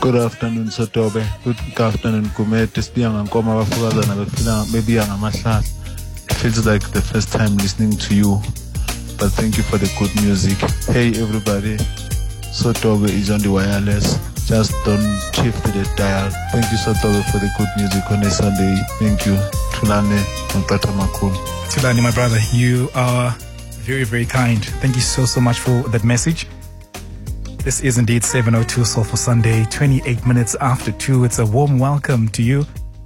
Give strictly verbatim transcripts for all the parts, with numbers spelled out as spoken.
Good afternoon, Sotobe. Good afternoon, Kumet. Sibiyanga Nkoma bafukazana befila bebiyanga amahlahla. It feels like the first time listening to you, but thank you for the good music. Hey everybody, Sotobe is on the wireless. Just don't shift the dial. Thank you, Sotobe, for the good music on a Sunday. Thank you. Tulane Mpata Makulu. Tulane, my brother, you are very, very kind. Thank you so, so much for that message. This is indeed seven oh two Soulful Sunday, twenty-eight minutes after two. It's a warm welcome to you.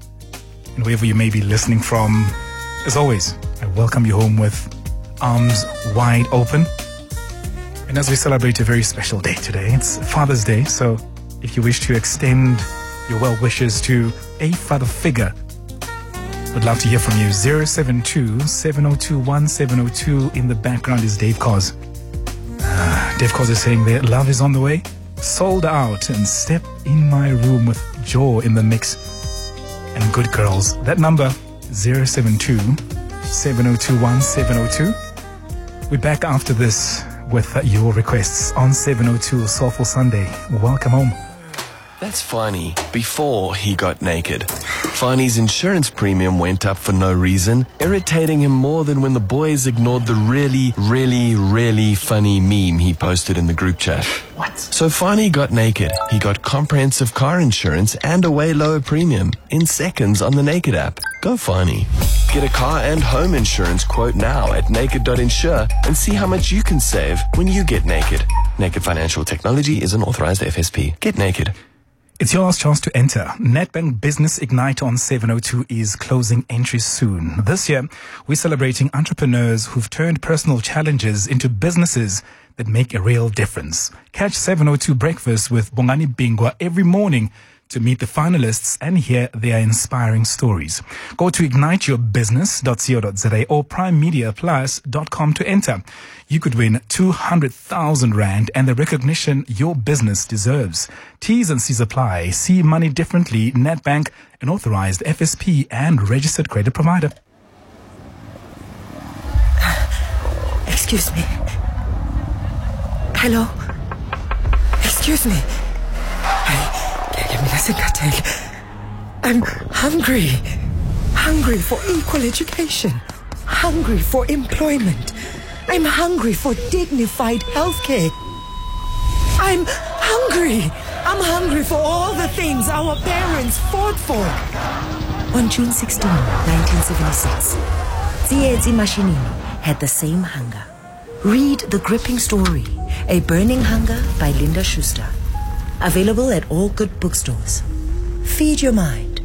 And wherever you may be listening from, as always, I welcome you home with arms wide open. And as we celebrate a very special day today, it's Father's Day. So if you wish to extend your well wishes to a father figure, would love to hear from you. zero seven two, seven oh two, one seven oh two. In the background is Dave Cos. Uh, Dave Cos is saying that love is on the way. Sold out and step in my room with Joe in the mix. And good girls. That number, zero seven two, seven oh two, one seven oh two. We're back after this with uh, your requests on seven oh two Soulful Sunday. Welcome home. That's Fani before he got naked. Fani's insurance premium went up for no reason, irritating him more than when the boys ignored the really, really, really funny meme he posted in the group chat. What? So Fani got naked. He got comprehensive car insurance and a way lower premium in seconds on the Naked app. Go Fani. Get a car and home insurance quote now at naked dot insure and see how much you can save when you get naked. Naked Financial Technology is an authorized F S P. Get naked. It's your last chance to enter. Nedbank Business Ignite on seven oh two is closing entries soon. This year, we're celebrating entrepreneurs who've turned personal challenges into businesses that make a real difference. Catch seven oh two Breakfast with Bongani Bingwa every morning to meet the finalists and hear their inspiring stories. Go to ignite your business dot co dot za or prime media plus dot com to enter. You could win two hundred thousand rand and the recognition your business deserves. T's and C's apply. See money differently. Nedbank, an authorized F S P and registered credit provider. Excuse me. Hello? Excuse me. Hey. I'm hungry. Hungry for equal education. Hungry for employment. I'm hungry for dignified healthcare. I'm hungry. I'm hungry for all the things our parents fought for. On June sixteenth, nineteen seventy-six, Tsietsi Mashinini had the same hunger. Read The Gripping Story, A Burning Hunger by Linda Schuster. Available at all good bookstores. Feed your mind.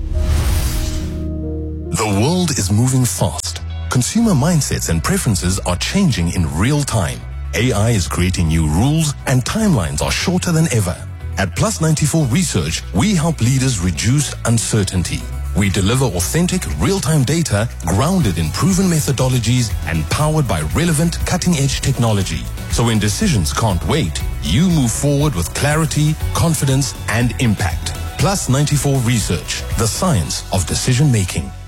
The world is moving fast. Consumer mindsets and preferences are changing in real time. A I is creating new rules and timelines are shorter than ever. At Plus ninety-four Research, we help leaders reduce uncertainty. We deliver authentic, real-time data grounded in proven methodologies and powered by relevant, cutting-edge technology. So when decisions can't wait, you move forward with clarity, confidence, and impact. Plus ninety-four Research, the science of decision-making.